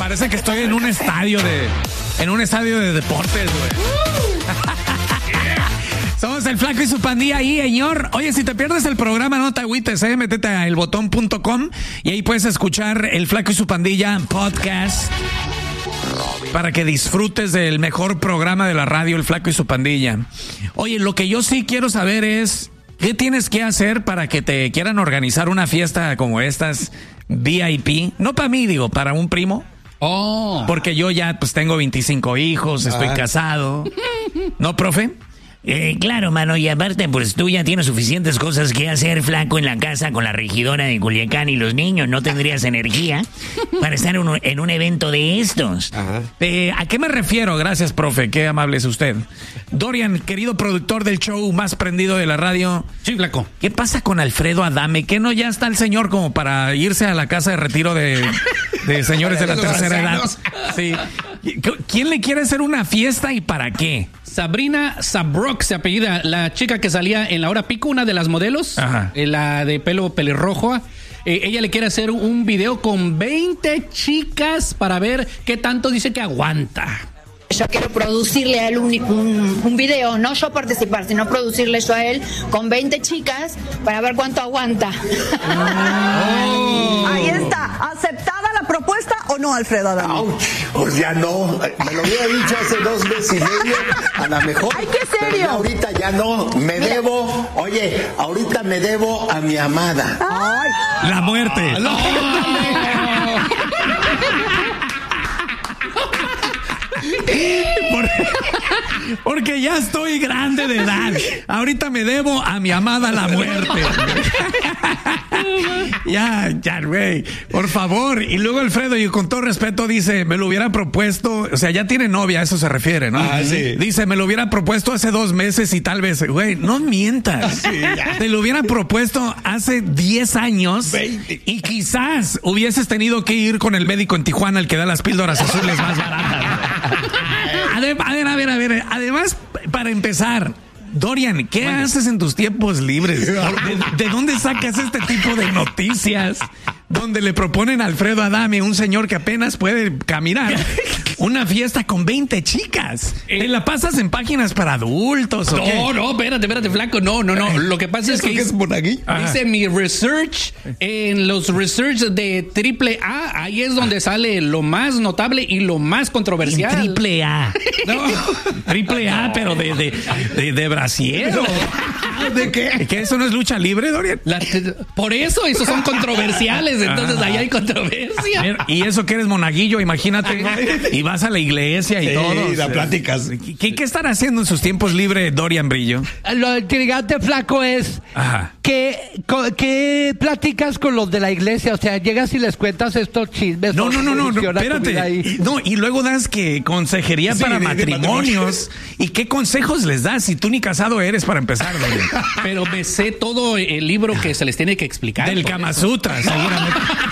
Parece que estoy en un estadio de deportes, güey. Somos el Flaco y su pandilla ahí, señor. Oye, si te pierdes el programa, no te agüites, métete a elbotón.com y ahí puedes escuchar el Flaco y su pandilla podcast para que disfrutes del mejor programa de la radio, el Flaco y su pandilla. Oye, lo que yo sí quiero saber es, ¿qué tienes que hacer para que te quieran organizar una fiesta como estas VIP? No para mí, digo, para un primo. Oh. Porque yo ya pues tengo 25 hijos, estoy casado. ¿No, profe? Claro, mano, y aparte, pues tú ya tienes suficientes cosas que hacer, Flaco, en la casa con la regidora de Culiacán y los niños. No tendrías energía para estar en un evento de estos. ¿A qué me refiero? Gracias, profe, qué amable es usted. Dorian, querido productor del show más prendido de la radio. Sí, Flaco. ¿Qué pasa con Alfredo Adame? ¿Qué no ya está el señor como para irse a la casa de retiro de señores de la tercera edad? Sí. ¿Quién le quiere hacer una fiesta y para qué? Sabrina Sabrok se apellida, la chica que salía en La Hora Pico, una de las modelos, la de pelo pelirrojo. Ella le quiere hacer un video con 20 chicas para ver qué tanto dice que aguanta. Yo quiero producirle a él un video, no yo participar, sino producirle yo a él con 20 chicas para ver cuánto aguanta. Ahí está, ¿aceptada la propuesta o no, Alfredo Adame? Pues ya no, me lo hubiera dicho hace 2 meses y medio, a lo mejor. ¡Ay, qué serio! Pero ahorita ya no, ahorita me debo a mi amada. Ay. La muerte. Porque ya estoy grande de edad. Ahorita me debo a mi amada la muerte. Ya, güey, por favor. Y luego Alfredo, y con todo respeto, dice, me lo hubiera propuesto, o sea, ya tiene novia, a eso se refiere, ¿no? Sí. Dice, me lo hubiera propuesto hace 2 meses y tal vez, güey, no mientas. Sí, te lo hubiera propuesto hace 10 años 20. Y quizás hubieses tenido que ir con el médico en Tijuana, el que da las píldoras azules más baratas. A ver. Además, para empezar, Dorian, ¿qué haces en tus tiempos libres? ¿De dónde sacas este tipo de noticias donde le proponen a Alfredo Adame, un señor que apenas puede caminar, una fiesta con 20 chicas? ¿Te la pasas en páginas para adultos o qué? No, espérate, Flaco. No. Lo que pasa es que es Monaguillo. hice mi research en los research de AAA. Ahí es donde sale lo más notable y lo más controversial. Triple A. No, triple A, pero de brasiero. ¿De qué? ¿Que eso no es lucha libre, Dorian? Por eso, esos son controversiales. Entonces ahí hay controversia. Y eso que eres monaguillo, imagínate. Y vas a la iglesia y todo. Sí, la pláticas. ¿Qué están haciendo en sus tiempos libres, Dorian Brillo? Lo intrigante, Flaco, es que platicas con los de la iglesia. O sea, llegas y les cuentas estos chismes. No, espérate. No, y luego das que consejería para matrimonios. ¿Y qué consejos les das si tú ni casado eres para empezar, Dorian? Pero me sé todo el libro que se les tiene que explicar. Del Kama Sutra, seguramente.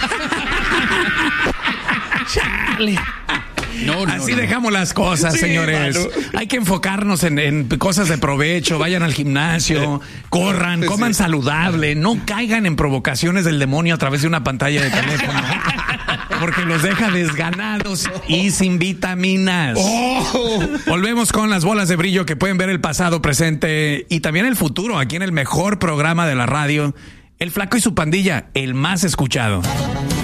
Chale. Así dejamos las cosas, señores. Mano. Hay que enfocarnos en cosas de provecho. Vayan al gimnasio, corran, coman saludable, no caigan en provocaciones del demonio a través de una pantalla de teléfono. Porque los deja desganados y sin vitaminas. Volvemos con las bolas de brillo que pueden ver el pasado, presente y también el futuro aquí en el mejor programa de la radio, El Flaco y su pandilla, el más escuchado.